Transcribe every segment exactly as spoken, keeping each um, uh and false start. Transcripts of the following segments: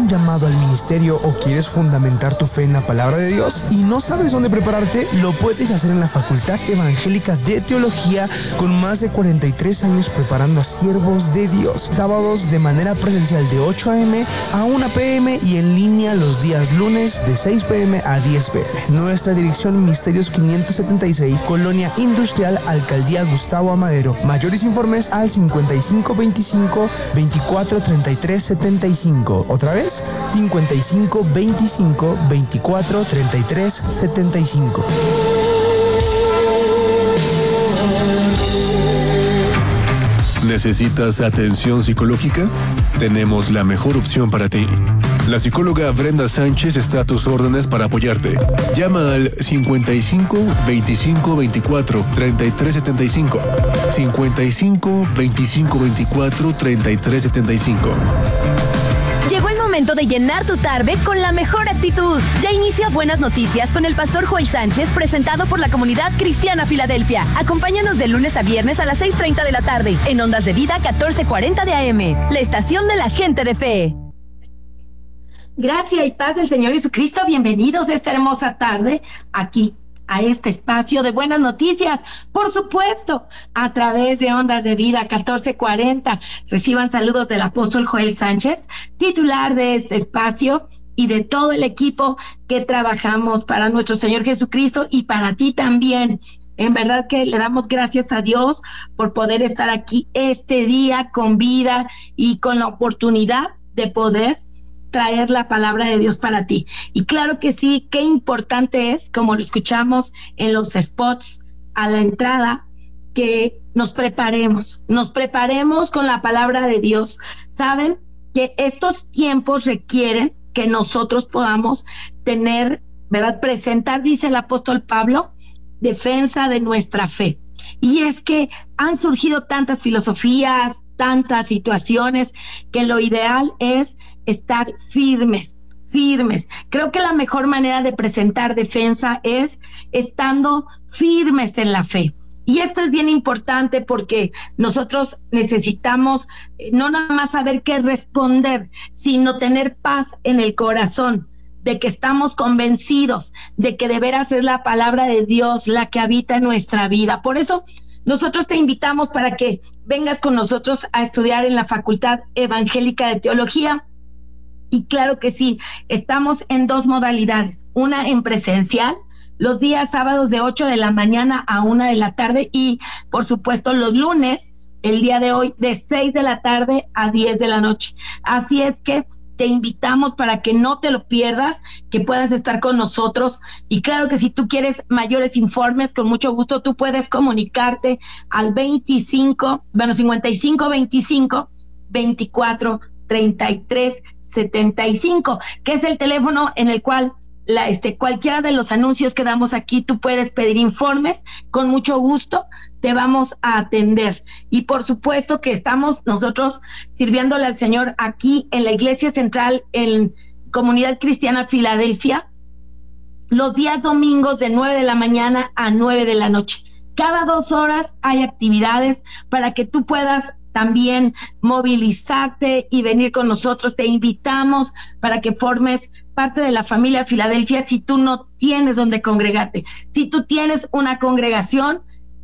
un llamado al ministerio o quieres fundamentar tu fe en la palabra de Dios y no sabes dónde prepararte, lo puedes hacer en la Facultad Evangélica de Teología, con más de cuarenta y tres años preparando a siervos de Dios. Sábados de manera presencial de ocho a eme a una pe eme y en línea los días lunes de seis pe eme a diez pe eme. Nuestra dirección: Misterios quinientos setenta y seis, Colonia Industrial, Alcaldía Gustavo Amadero. Mayores informes al cincuenta y cinco veinticinco veinticuatro treinta y tres setenta y cinco. Otra vez, cincuenta y cinco veinticinco veinticuatro treinta y tres setenta y cinco. ¿Necesitas atención psicológica? Tenemos la mejor opción para ti. La psicóloga Brenda Sánchez está a tus órdenes para apoyarte. Llama al cincuenta y cinco veinticinco veinticuatro treinta y tres setenta y cinco. cincuenta y cinco veinticinco veinticuatro treinta y tres setenta y cinco. Llegó el momento de llenar tu tarde con la mejor actitud. Ya inicia Buenas Noticias con el pastor Joel Sánchez, presentado por la Comunidad Cristiana Filadelfia. Acompáñanos de lunes a viernes a las seis treinta de la tarde en Ondas de Vida catorce cuarenta de a eme, la estación de la gente de fe. Gracia y paz del Señor Jesucristo. Bienvenidos esta hermosa tarde aquí a este espacio de Buenas Noticias, por supuesto, a través de Ondas de Vida catorce cuarenta. Reciban saludos del apóstol Joel Sánchez, titular de este espacio, y de todo el equipo que trabajamos para nuestro Señor Jesucristo y para ti también. En verdad que le damos gracias a Dios por poder estar aquí este día con vida y con la oportunidad de poder traer la palabra de Dios para ti. Y claro que sí, qué importante es, como lo escuchamos en los spots a la entrada, que nos preparemos, nos preparemos con la palabra de Dios. Saben que estos tiempos requieren que nosotros podamos tener, ¿verdad? Presentar, dice el apóstol Pablo, defensa de nuestra fe. Y es que han surgido tantas filosofías, tantas situaciones, que lo ideal es estar firmes, firmes. Creo que la mejor manera de presentar defensa es estando firmes en la fe. Y esto es bien importante porque nosotros necesitamos eh, no nada más saber qué responder, sino tener paz en el corazón, de que estamos convencidos de que de veras es la palabra de Dios la que habita en nuestra vida. Por eso nosotros te invitamos para que vengas con nosotros a estudiar en la Facultad Evangélica de Teología. Y claro que sí, estamos en dos modalidades, una en presencial, los días sábados de ocho de la mañana a una de la tarde, y por supuesto los lunes, el día de hoy, de seis de la tarde a diez de la noche. Así es que te invitamos para que no te lo pierdas, que puedas estar con nosotros. Y claro que si tú quieres mayores informes, con mucho gusto tú puedes comunicarte al veinticinco, bueno, cincuenta y cinco veinticinco veinticuatro treinta y tres setenta y cinco, que es el teléfono en el cual la, este, cualquiera de los anuncios que damos aquí, tú puedes pedir informes, con mucho gusto te vamos a atender. Y por supuesto que estamos nosotros sirviéndole al Señor aquí en la Iglesia Central, en Comunidad Cristiana Filadelfia, los días domingos de nueve de la mañana a nueve de la noche. Cada dos horas hay actividades para que tú puedas también movilizarte y venir con nosotros. Te invitamos para que formes parte de la familia Filadelfia si tú no tienes donde congregarte. Si tú tienes una congregación,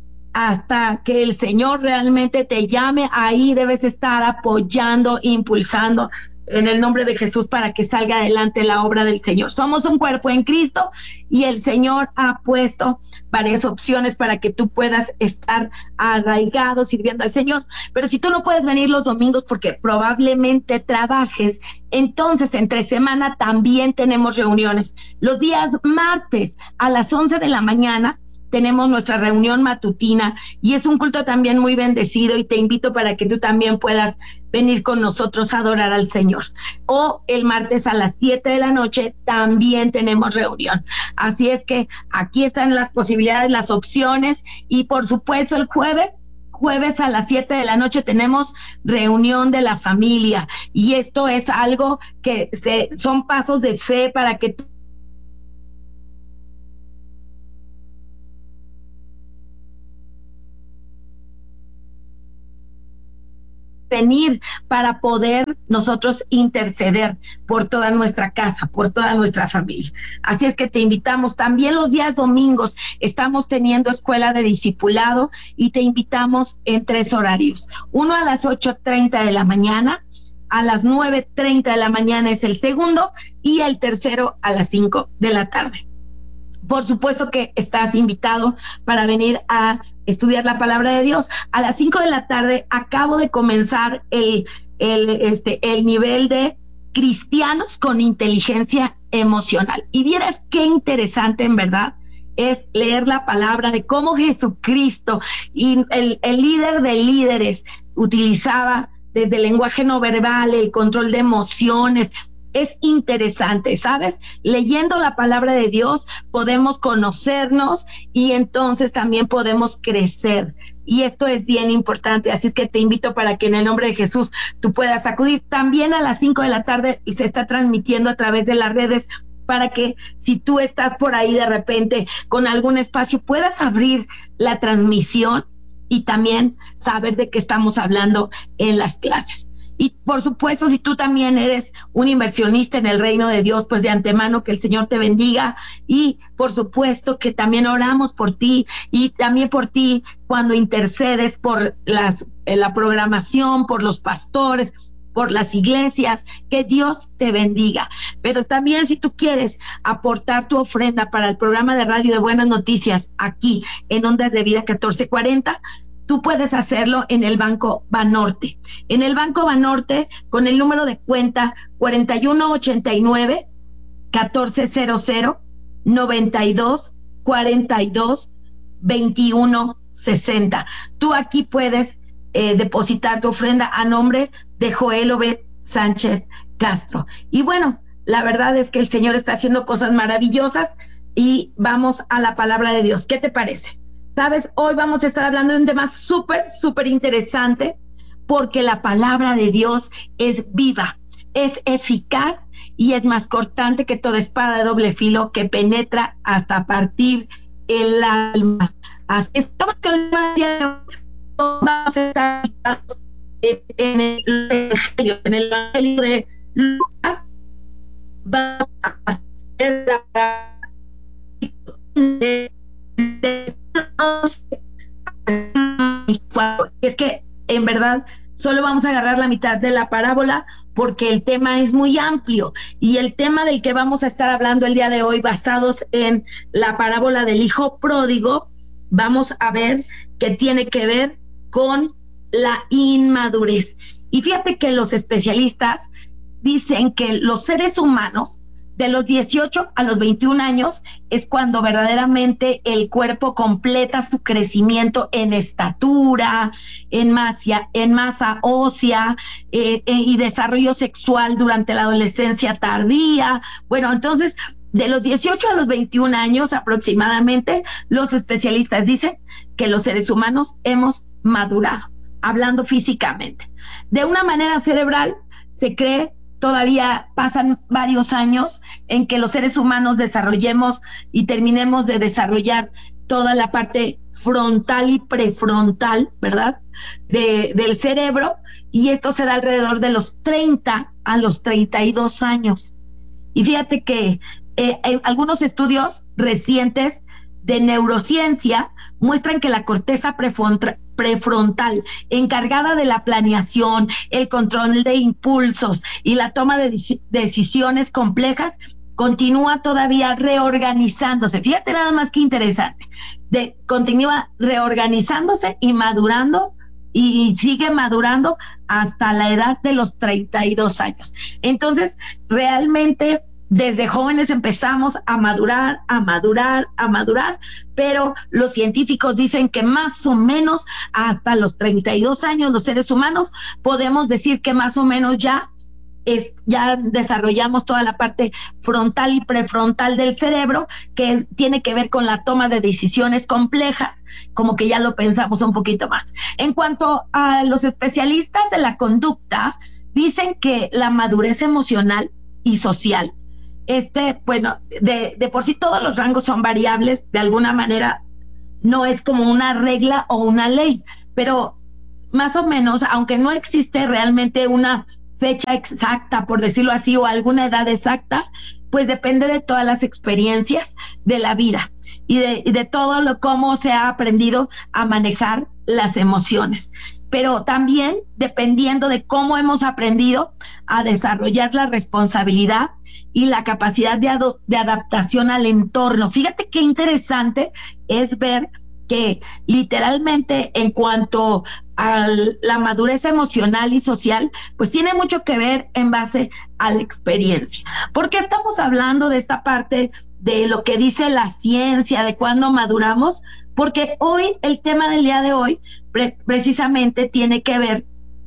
hasta que el Señor realmente te llame, ahí debes estar apoyando, impulsando en el nombre de Jesús para que salga adelante la obra del Señor. Somos un cuerpo en Cristo y el Señor ha puesto varias opciones para que tú puedas estar arraigado sirviendo al Señor. Pero si tú no puedes venir los domingos porque probablemente trabajes, entonces entre semana también tenemos reuniones. Los días martes a las once de la mañana tenemos nuestra reunión matutina y es un culto también muy bendecido, y te invito para que tú también puedas venir con nosotros a adorar al Señor. O el martes a las siete de la noche también tenemos reunión. Así es que aquí están las posibilidades, las opciones, y por supuesto el jueves Jueves a las siete de la noche tenemos reunión de la familia, y esto es algo que se, son pasos de fe para que tú venir para poder nosotros interceder por toda nuestra casa, por toda nuestra familia. Así es que te invitamos. También los días domingos estamos teniendo escuela de discipulado y te invitamos en tres horarios. Uno a las ocho treinta de la mañana, a las nueve treinta de la mañana es el segundo y el tercero a las cinco de la tarde. Por supuesto que estás invitado para venir a estudiar la palabra de Dios. A las cinco de la tarde acabo de comenzar el, el, este, el nivel de cristianos con inteligencia emocional. Y vieras qué interesante en verdad es leer la palabra de cómo Jesucristo y el, el líder de líderes utilizaba desde el lenguaje no verbal, el control de emociones. Es interesante, ¿sabes? Leyendo la palabra de Dios podemos conocernos y entonces también podemos crecer. Y esto es bien importante, así es que te invito para que en el nombre de Jesús tú puedas acudir. También a las cinco de la tarde se está transmitiendo a través de las redes para que si tú estás por ahí de repente con algún espacio puedas abrir la transmisión y también saber de qué estamos hablando en las clases. Y por supuesto, si tú también eres un inversionista en el reino de Dios, pues de antemano que el Señor te bendiga. Y por supuesto que también oramos por ti y también por ti cuando intercedes por las, la programación, por los pastores, por las iglesias, que Dios te bendiga. Pero también si tú quieres aportar tu ofrenda para el programa de radio de Buenas Noticias aquí en Ondas de Vida catorce cuarenta, tú puedes hacerlo en el Banco Banorte. En el Banco Banorte, con el número de cuenta cuarenta y uno ochenta y nueve, catorce cero cero, noventa y dos, cuarenta y dos, veintiuno sesenta. Tú aquí puedes eh, depositar tu ofrenda a nombre de Joel Obed Sánchez Castro. Y bueno, la verdad es que el Señor está haciendo cosas maravillosas y vamos a la palabra de Dios. ¿Qué te parece? Sabes, hoy vamos a estar hablando de un tema súper, súper interesante porque la palabra de Dios es viva, es eficaz y es más cortante que toda espada de doble filo que penetra hasta partir el alma. Así estamos con el tema de hoy. Vamos a estar en el Evangelio, en el Evangelio de Lucas. Vamos a hacer la de es que en verdad solo vamos a agarrar la mitad de la parábola porque el tema es muy amplio y el tema del que vamos a estar hablando el día de hoy basados en la parábola del hijo pródigo, vamos a ver que tiene que ver con la inmadurez. Y fíjate que los especialistas dicen que los seres humanos de los dieciocho a los veintiún años es cuando verdaderamente el cuerpo completa su crecimiento en estatura, en masa, en masa ósea eh, eh, y desarrollo sexual durante la adolescencia tardía. Bueno, entonces, de los dieciocho a los veintiún años aproximadamente, los especialistas dicen que los seres humanos hemos madurado, hablando físicamente. De una manera cerebral, se cree todavía pasan varios años en que los seres humanos desarrollemos y terminemos de desarrollar toda la parte frontal y prefrontal, ¿verdad? De, del cerebro, y esto se da alrededor de los treinta a los treinta y dos años. Y fíjate que eh, algunos estudios recientes de neurociencia muestran que la corteza prefrontal, prefrontal, encargada de la planeación, el control de impulsos y la toma de decisiones complejas, continúa todavía reorganizándose. Fíjate nada más que interesante. De, continúa reorganizándose y madurando y sigue madurando hasta la edad de los treinta y dos años. Entonces, realmente desde jóvenes empezamos a madurar, a madurar, a madurar, pero los científicos dicen que más o menos hasta los treinta y dos años los seres humanos podemos decir que más o menos ya es, ya desarrollamos toda la parte frontal y prefrontal del cerebro, que es, tiene que ver con la toma de decisiones complejas, como que ya lo pensamos un poquito más. En cuanto a los especialistas de la conducta, dicen que la madurez emocional y social, este, bueno, de, de por sí todos los rangos son variables, de alguna manera no es como una regla o una ley, pero más o menos, aunque no existe realmente una fecha exacta, por decirlo así, o alguna edad exacta, pues depende de todas las experiencias de la vida y de, y de todo lo cómo se ha aprendido a manejar las emociones. Pero también dependiendo de cómo hemos aprendido a desarrollar la responsabilidad y la capacidad de, ado- de adaptación al entorno. Fíjate qué interesante es ver que literalmente en cuanto a la madurez emocional y social, pues tiene mucho que ver en base a la experiencia. ¿Por qué estamos hablando de esta parte de lo que dice la ciencia, de cuándo maduramos? Porque hoy, el tema del día de hoy, pre- precisamente tiene que ver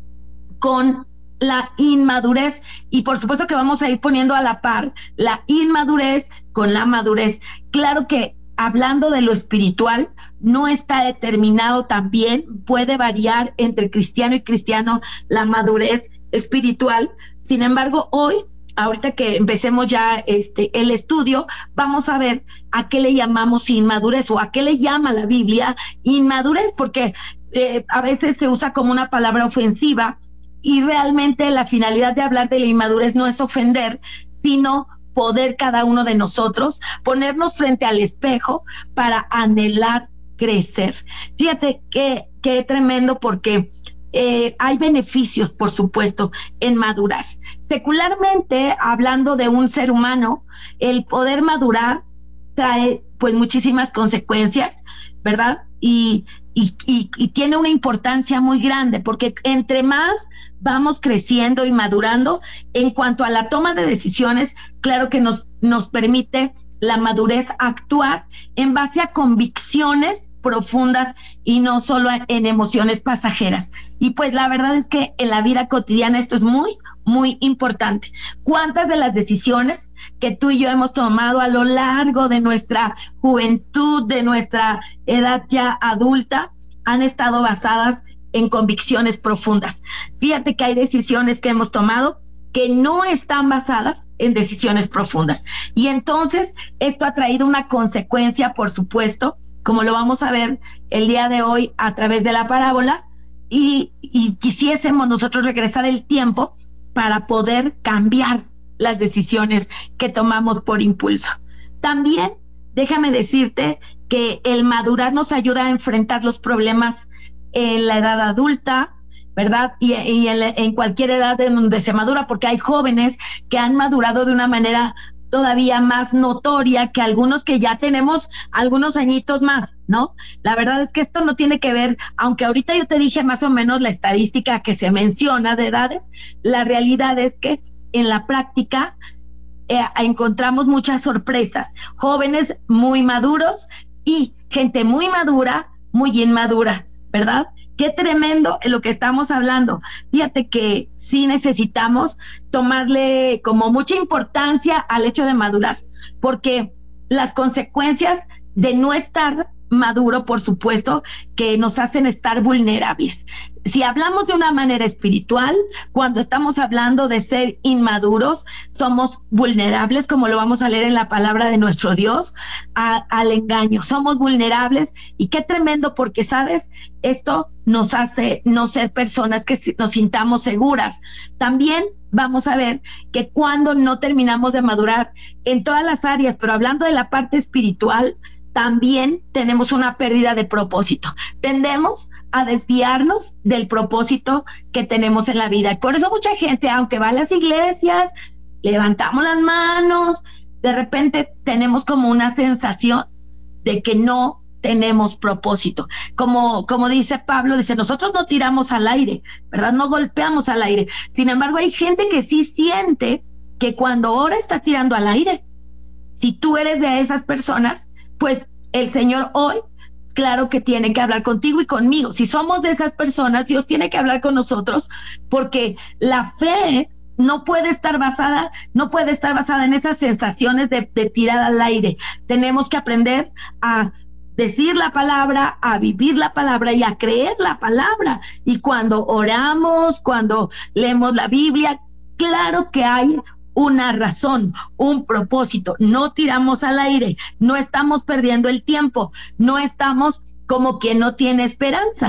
con la inmadurez, y por supuesto que vamos a ir poniendo a la par la inmadurez con la madurez. Claro que hablando de lo espiritual, no está determinado también, puede variar entre cristiano y cristiano la madurez espiritual. Sin embargo, hoy, ahorita que empecemos ya este el estudio, vamos a ver a qué le llamamos inmadurez o a qué le llama la Biblia inmadurez, porque eh, a veces se usa como una palabra ofensiva y realmente la finalidad de hablar de la inmadurez no es ofender, sino poder cada uno de nosotros ponernos frente al espejo para anhelar crecer. Fíjate qué, qué tremendo, porque eh, hay beneficios, por supuesto, en madurar. Secularmente, hablando de un ser humano, el poder madurar trae pues muchísimas consecuencias, ¿verdad? Y, y, y, y tiene una importancia muy grande, porque entre más vamos creciendo y madurando, en cuanto a la toma de decisiones, claro que nos, nos permite la madurez actuar en base a convicciones profundas y no solo en emociones pasajeras. Y pues la verdad es que en la vida cotidiana esto es muy, muy importante. ¿Cuántas de las decisiones que tú y yo hemos tomado a lo largo de nuestra juventud, de nuestra edad ya adulta, han estado basadas en convicciones profundas? Fíjate que hay decisiones que hemos tomado que no están basadas en decisiones profundas. Y entonces esto ha traído una consecuencia, por supuesto, como lo vamos a ver el día de hoy a través de la parábola, y, y quisiésemos nosotros regresar el tiempo para poder cambiar las decisiones que tomamos por impulso. También déjame decirte que el madurar nos ayuda a enfrentar los problemas en la edad adulta, ¿verdad? Y, y en, en cualquier edad en donde se madura, porque hay jóvenes que han madurado de una manera todavía más notoria que algunos que ya tenemos algunos añitos más, ¿no? La verdad es que esto no tiene que ver, aunque ahorita yo te dije más o menos la estadística que se menciona de edades, la realidad es que en la práctica eh, encontramos muchas sorpresas, jóvenes muy maduros y gente muy madura, muy inmadura, ¿verdad? Qué tremendo en lo que estamos hablando. Fíjate que sí necesitamos tomarle como mucha importancia al hecho de madurar, porque las consecuencias de no estar maduro, por supuesto, que nos hacen estar vulnerables. Si hablamos de una manera espiritual, cuando estamos hablando de ser inmaduros, somos vulnerables, como lo vamos a leer en la palabra de nuestro Dios, a, al engaño. Somos vulnerables, y qué tremendo, porque, ¿sabes? Esto nos hace no ser personas que nos sintamos seguras. También vamos a ver que cuando no terminamos de madurar en todas las áreas, pero hablando de la parte espiritual, también tenemos una pérdida de propósito. Tendemos a desviarnos del propósito que tenemos en la vida. Y por eso mucha gente, aunque va a las iglesias, levantamos las manos, de repente tenemos como una sensación de que no tenemos propósito. Como, como dice Pablo, dice, nosotros no tiramos al aire, ¿verdad? No golpeamos al aire. Sin embargo, hay gente que sí siente que cuando ora está tirando al aire. Si tú eres de esas personas, pues el Señor hoy, claro que tiene que hablar contigo y conmigo. Si somos de esas personas, Dios tiene que hablar con nosotros, porque la fe no puede estar basada, no puede estar basada en esas sensaciones de, de tirar al aire. Tenemos que aprender a decir la palabra, a vivir la palabra y a creer la palabra. Y cuando oramos, cuando leemos la Biblia, claro que hay una razón, un propósito. No tiramos al aire, no estamos perdiendo el tiempo, no estamos como quien no tiene esperanza.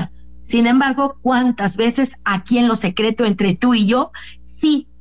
Sin embargo, ¿cuántas veces aquí en lo secreto entre tú y yo sí